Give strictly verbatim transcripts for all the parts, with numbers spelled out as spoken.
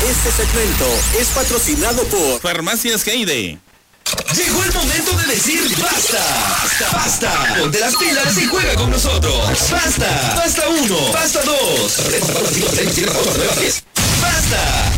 Este segmento es patrocinado por Farmacias Heide. Llegó el momento de decir basta, basta, basta. Ponte las pilas y juega con nosotros. Basta, basta uno, basta dos. Basta.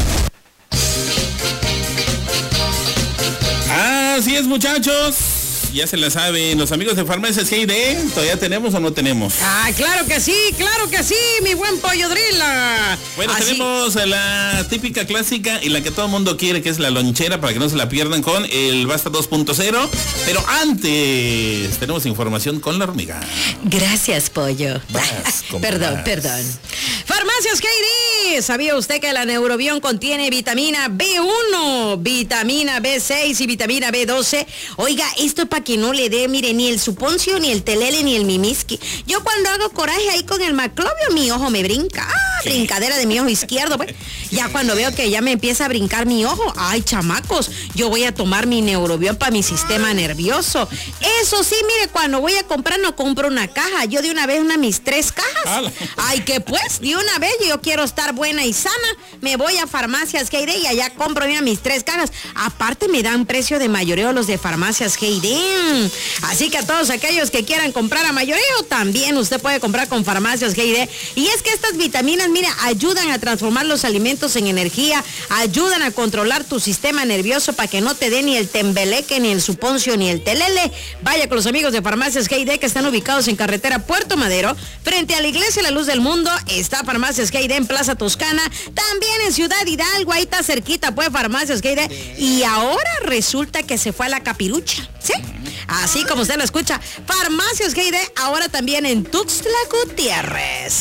Así es, muchachos. Ya se la saben, los amigos de Farmacias G I D, ¿todavía tenemos o no tenemos? Ah, claro que sí, claro que sí, mi buen pollo Drila. Bueno, Así. tenemos la típica clásica y la que todo el mundo quiere, que es la lonchera, para que no se la pierdan con el Basta dos punto cero. Pero antes, tenemos información con la hormiga. Gracias, pollo. Vas, perdón, vas. perdón. Farmacias G I D. ¿Sabía usted que la Neurobión contiene vitamina B uno, vitamina B seis y vitamina B doce? Oiga, esto es para que no le dé, mire, ni el suponcio, ni el telele, ni el mimiski. Yo cuando hago coraje ahí con el maclovio, mi ojo me brinca. Ah, brincadera de mi ojo izquierdo, pues. Ya cuando veo que ya me empieza a brincar mi ojo, ay, chamacos, yo voy a tomar mi Neurobión para mi sistema nervioso. Eso sí, mire, cuando voy a comprar no compro una caja, yo de una vez una mis tres cajas. Ay, que pues, de una vez yo quiero estar buena y sana, me voy a Farmacias G I D y allá compro mira, mis tres cajas. Aparte me dan precio de mayoreo los de Farmacias G I D. Así que a todos aquellos que quieran comprar a mayoreo, también usted puede comprar con Farmacias G I D. Y es que estas vitaminas, mira, ayudan a transformar los alimentos en energía, ayudan a controlar tu sistema nervioso para que no te dé ni el tembeleque, ni el suponcio, ni el telele. Vaya con los amigos de Farmacias G I D que están ubicados en carretera Puerto Madero, frente a la Iglesia La Luz del Mundo. Está Farmacias G I D en Plaza Toscana, también en Ciudad Hidalgo, ahí está cerquita, pues Farmacias G I D. Y ahora resulta que se fue a la Capirucha, ¿sí? Así como usted lo escucha, Farmacias G I D ahora también en Tuxtla Gutiérrez.